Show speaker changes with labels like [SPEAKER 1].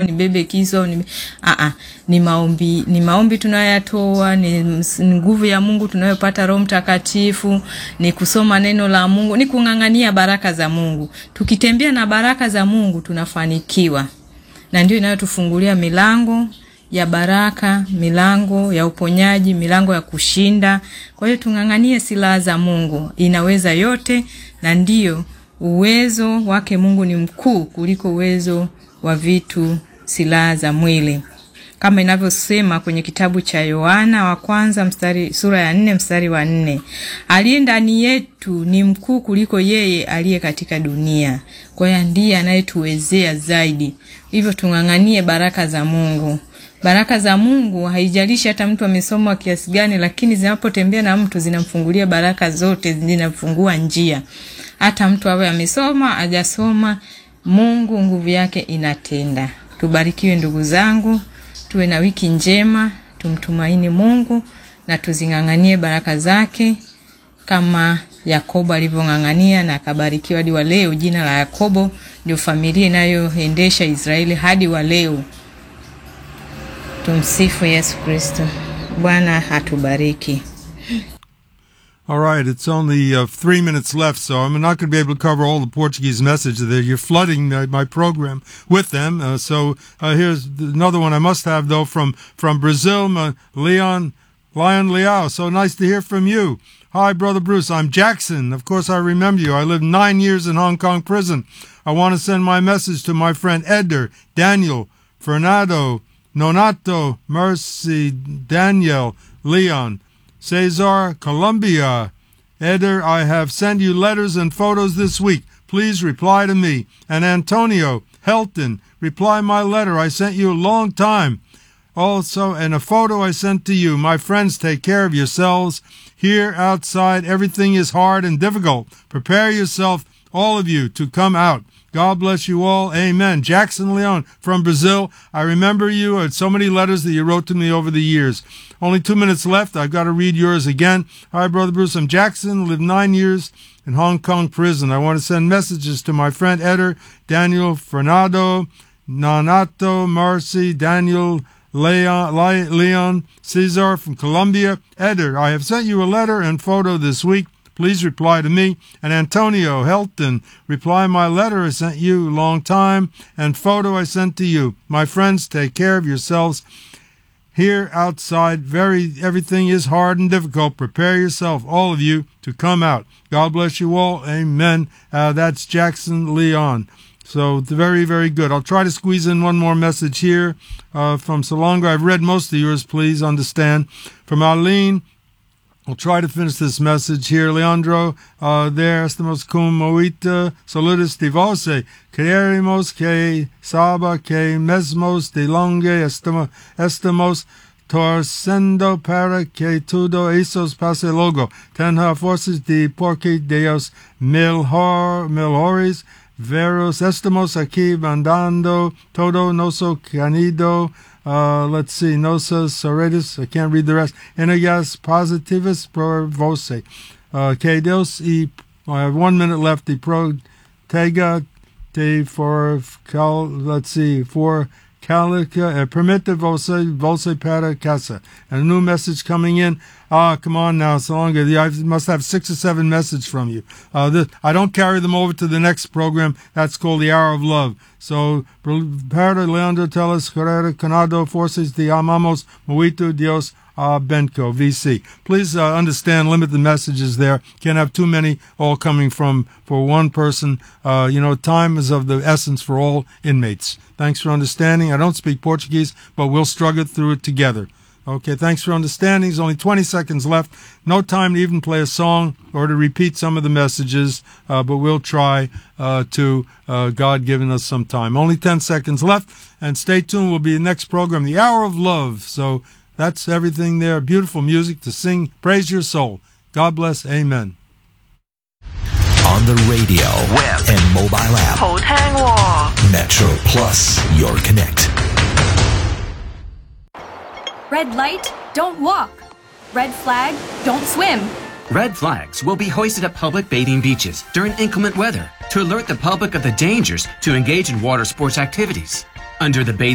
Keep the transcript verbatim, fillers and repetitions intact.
[SPEAKER 1] nibebe kiso, ni a a ni maombi, ni maombi tunayotoa, ni, ni nguvu ya Mungu tunayopata Roho Mtakatifu, ni kusoma neno la Mungu, ni kungangania baraka za Mungu. Tukitembea na baraka za Mungu tunafanikiwa. Na ndio inayotufungulia milango ya baraka, milango ya uponyaji, milango ya kushinda. Kwa hiyo tunganganie silaha za Mungu. Inaweza yote, na ndio uwezo wake Mungu ni mkuu kuliko uwezo wa vitu, silaha za mwili. Kama inavyosema kwenye kitabu cha Yohana wa kwanza mstari sura ya nne mstari wa nne. Aliye ndani yetu ni mkuu kuliko yeye aliye katika dunia. Kwa hiyo ndiye anayetuwezea zaidi. Hivyo tunganganie baraka za Mungu. Baraka za Mungu haijalishi hata mtu amesoma kiasi gani, lakini zinapotembea na mtu zinamfungulia baraka zote, zinafungua njia. Hata mtu awe amesoma, hajasoma, Mungu nguvu yake inatenda. Tubarikiwe ndugu zangu, tuwe na wiki njema, tumtumaini Mungu na tuzinganganie baraka zake kama Yakobo alivyongangania na akabarikiwa hadi wa leo. Jina la Yakobo ndio familia inayoendesha Israeli hadi wa leo. Tumsifu Yesu Kristo. Bwana atubariki.
[SPEAKER 2] All right, it's only uh, three minutes left, so I'm not going to be able to cover all the Portuguese message there. You're flooding my, my program with them. Uh, so uh, here's another one I must have, though, from, from Brazil, uh, Leon, Lion Leao. So nice to hear from you. Hi, Brother Bruce. I'm Jackson. Of course, I remember you. I lived nine years in Hong Kong prison. I want to send my message to my friend Eder, Daniel, Fernando, Nonato, Mercy, Daniel, Leon, Cesar, Colombia. Eder, I have sent you letters and photos this week. Please reply to me. And Antonio, Helton, reply my letter I sent you a long time. Also, and a photo I sent to you. My friends, take care of yourselves. Here outside, everything is hard and difficult. Prepare yourself, all of you, to come out. God bless you all. Amen. Jackson Leon from Brazil. I remember you and so many letters that you wrote to me over the years. Only two minutes left. I've got to read yours again. Hi, Brother Bruce. I'm Jackson. Lived nine years in Hong Kong prison. I want to send messages to my friend Eder, Daniel, Fernando, Nonato, Marcy, Daniel, Leon, Leon, Cesar from Colombia. Eder, I have sent you a letter and photo this week. Please reply to me. And Antonio Helton, reply my letter I sent you a long time and photo I sent to you. My friends, take care of yourselves. Here outside, very everything is hard and difficult. Prepare yourself, all of you, to come out. God bless you all. Amen. Uh, that's Jackson Leon. So very, very good. I'll try to squeeze in one more message here uh, from Salonga. I've read most of yours, please understand. From Arlene. We'll try to finish this message here. Leandro, uh, there, estamos cum moita, saludos de voce, queremos que saba que mesmos de longe estamos, estamos torcendo para que todo eso pase logo. Tenha forças de porque Deus melhor, melhores veros estamos aquí mandando todo nosso canido. Uh, let's see, Nosas Soretis, I can't read the rest. Energas positivus por voce. Uh, que Deus y, I have one minute left, the protega te for, cal, let's see, for calica, uh, permite voce, voce para casa. And a new message coming in. Ah, come on now, Salonga. I must have six or seven messages from you. Uh, this, I don't carry them over to the next program. That's called the Hour of Love. So, Para Leandro Teles, Correra, Canado, Forces de Amamos, Muito Dios, uh, Benco, V C. Please uh, understand, limit the messages there. Can't have too many all coming from for one person. Uh, you know, time is of the essence for all inmates. Thanks for understanding. I don't speak Portuguese, but we'll struggle through it together. Okay, thanks for understanding. There's only twenty seconds left. No time to even play a song or to repeat some of the messages, uh, but we'll try uh, to, uh, God giving us some time. Only ten seconds left, and stay tuned. Will be the next program, The Hour of Love. So that's everything there. Beautiful music to sing. Praise your soul. God bless. Amen.
[SPEAKER 3] On the radio, web, and mobile app.
[SPEAKER 4] 好聽喎.
[SPEAKER 3] Metro Plus, your connect.
[SPEAKER 5] Red light, don't walk. Red flag, don't swim.
[SPEAKER 6] Red flags will be hoisted at public bathing beaches during inclement weather to alert the public of the dangers to engage in water sports activities. Under the bathing